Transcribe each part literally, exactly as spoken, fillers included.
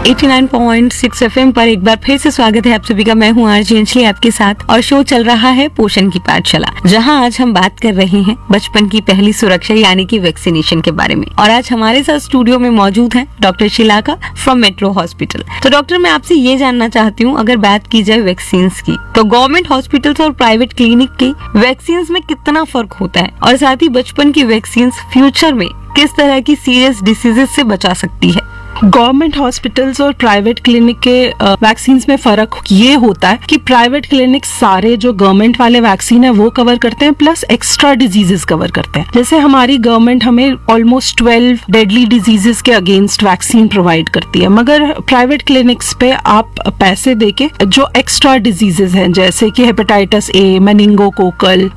Eighty nine point six FM पर एक बार फिर से स्वागत है आप सभी का। मैं हूँ आरजे अंजलि आपके साथ और शो चल रहा है पोषण की पाठशाला, जहाँ आज हम बात कर रहे हैं बचपन की पहली सुरक्षा यानी कि वैक्सीनेशन के बारे में। और आज हमारे साथ स्टूडियो में मौजूद हैं doctor Shilaka from metro hospital. तो डॉक्टर, मैं आपसे ये जानना चाहती हूँ, अगर बात की जाए वैक्सीन की, तो गवर्नमेंट हॉस्पिटल्स और प्राइवेट क्लिनिक की वैक्सीन में कितना फर्क होता है, और साथ ही बचपन की वैक्सीन फ्यूचर में किस तरह की सीरियस डिसीजेस से बचा सकती है? गवर्नमेंट हॉस्पिटल्स और प्राइवेट क्लिनिक के वैक्सीन में फर्क ये होता है कि प्राइवेट क्लिनिक सारे जो गवर्नमेंट वाले वैक्सीन है वो कवर करते हैं, प्लस एक्स्ट्रा डिजीजेस कवर करते हैं। जैसे हमारी गवर्नमेंट हमें ऑलमोस्ट ट्वेल्व डेडली डिजीजेस के अगेंस्ट वैक्सीन प्रोवाइड करती है, मगर प्राइवेट क्लिनिक्स पे आप पैसे देके जो एक्स्ट्रा डिजीजेस हैं जैसे कि hepatitis A, meningococcal,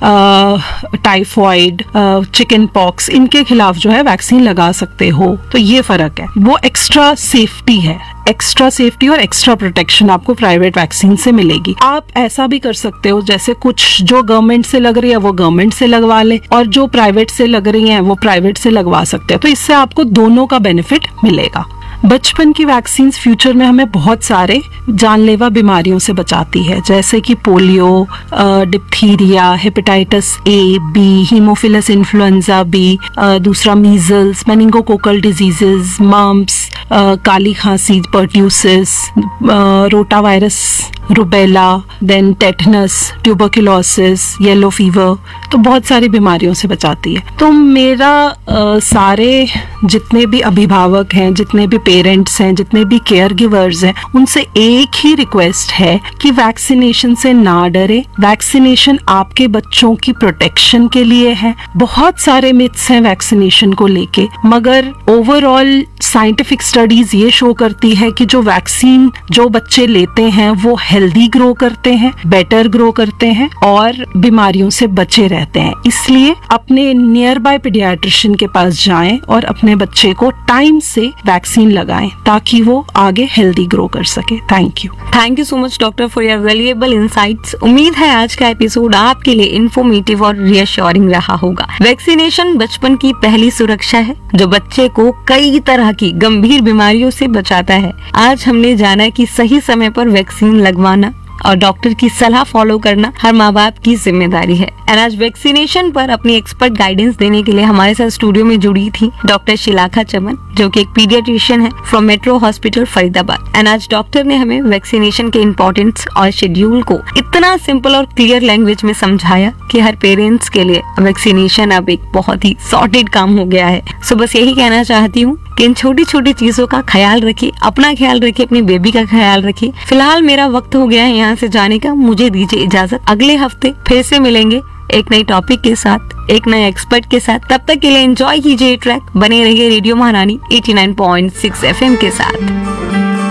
typhoid, chicken pox, इनके खिलाफ जो है वैक्सीन लगा सकते हो। तो ये फर्क है, वो एक्स्ट्रा सेफ्टी है, एक्स्ट्रा सेफ्टी और एक्स्ट्रा प्रोटेक्शन आपको प्राइवेट वैक्सीन से मिलेगी। आप ऐसा भी कर सकते हो, जैसे कुछ जो गवर्नमेंट से लग रही है वो गवर्नमेंट से लगवा ले, और जो प्राइवेट से लग रही है वो प्राइवेट से लगवा सकते हैं। तो इससे आपको दोनों का बेनिफिट मिलेगा। बचपन की वैक्सीन फ्यूचर में हमें बहुत सारे जानलेवा बीमारियों से बचाती है, जैसे कि polio, diphtheria, hepatitis A, B, Haemophilus influenza B, दूसरा मीजल्स, मेनिंगोकोकल डिजीजेस, मम्प्स, काली खांसी, pertussis, rotavirus, rubella, then tetanus, tuberculosis, yellow fever, तो बहुत सारी बीमारियों से बचाती है। तो मेरा आ, सारे जितने भी अभिभावक हैं, जितने भी पेरेंट्स हैं, जितने भी केयर गिवर्स हैं, उनसे एक ही रिक्वेस्ट है कि वैक्सीनेशन से ना डरे। वैक्सीनेशन आपके बच्चों की प्रोटेक्शन के लिए है। बहुत सारे मिथ्स हैं वैक्सीनेशन को लेके, मगर ओवरऑल साइंटिफिक स्टडीज ये शो करती है कि जो वैक्सीन जो बच्चे लेते हैं वो हेल्दी ग्रो करते हैं, बेटर ग्रो करते हैं और बीमारियों से बचे रहते हैं। इसलिए अपने नियर बाय पीडियाट्रिशियन के पास जाएं और अपने बच्चे को टाइम से वैक्सीन लगाएं ताकि वो आगे हेल्दी ग्रो कर सके। Thank you thank you so much doctor for your valuable insights. उम्मीद है आज का एपिसोड आपके लिए इंफॉर्मेटिव और रियश्योरिंग रहा होगा। वैक्सीनेशन बचपन की पहली सुरक्षा है जो बच्चे को कई तरह की गंभीर बीमारियों से बचाता है। आज हमने जाना कि सही समय पर वैक्सीन लगवाना और डॉक्टर की सलाह फॉलो करना हर माँ बाप की जिम्मेदारी है। एंड आज वैक्सीनेशन पर अपनी एक्सपर्ट गाइडेंस देने के लिए हमारे साथ स्टूडियो में जुड़ी थी डॉक्टर शिलाका चमन, जो कि एक पीडियाट्रिशियन है from metro hospital Faridabad. And आज डॉक्टर ने हमें वैक्सीनेशन के इम्पोर्टेंस और शेड्यूल को इतना सिंपल और क्लियर लैंग्वेज में समझाया कि हर पेरेंट्स के लिए वैक्सीनेशन अब एक बहुत ही सॉर्टेड काम हो गया है। सो बस यही कहना चाहती हूँ कि इन छोटी छोटी चीजों का ख्याल रखिए, अपना ख्याल रखिए, अपनी बेबी का ख्याल रखिए। फिलहाल मेरा वक्त हो गया है यहाँ से जाने का, मुझे दीजिए इजाजत। अगले हफ्ते फिर से मिलेंगे एक नई टॉपिक के साथ, एक नए एक्सपर्ट के साथ। तब तक के लिए एंजॉय कीजिए ट्रैक, बने रहिए रेडियो महारानी eighty nine point six FM के साथ।